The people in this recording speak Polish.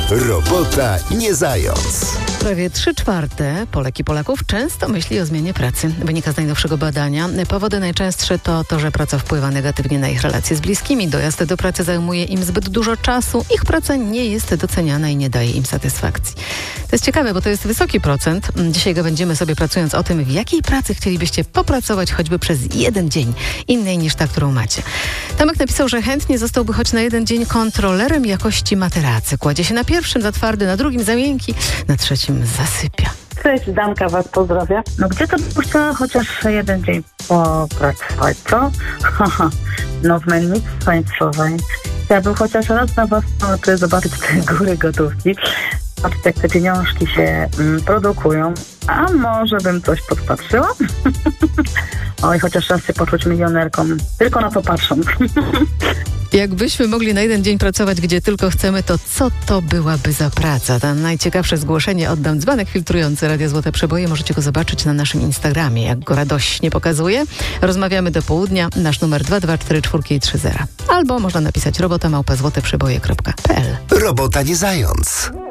Robota nie zając. Prawie 3/4 Polek i Polaków często myśli o zmianie pracy. Wynika z najnowszego badania. Powody najczęstsze to to, że praca wpływa negatywnie na ich relacje z bliskimi. Dojazd do pracy zajmuje im zbyt dużo czasu. Ich praca nie jest doceniana i nie daje im satysfakcji. To jest ciekawe, bo to jest wysoki procent. Dzisiaj będziemy sobie pracując o tym, w jakiej pracy chcielibyście popracować choćby przez jeden dzień, innej niż ta, którą macie. Tomek napisał, że chętnie zostałby choć na jeden dzień kontrolerem jakości materacy. Kładzie się na pierwszym za twardy, na drugim za miękki, na trzecim zasypia. Cześć, Danka was pozdrawia. No gdzie to chciała chociaż jeden dzień popracować, co? No w mennicy państwowej. Chciałabym chociaż raz na was zobaczyć te góry gotówki. Patrzcie, jak te pieniążki się produkują. A może bym coś podpatrzyła? Oj, chociaż raz się poczuć milionerką. Tylko na to patrząc. Jakbyśmy mogli na jeden dzień pracować, gdzie tylko chcemy, to co to byłaby za praca? To najciekawsze zgłoszenie oddam. Dzbanek filtrujący Radia Złote Przeboje. Możecie go zobaczyć na naszym Instagramie, jak go radośnie pokazuje. Rozmawiamy do południa. Nasz numer 224 30. Albo można napisać robota@złoteprzeboje.pl. Robota nie zając.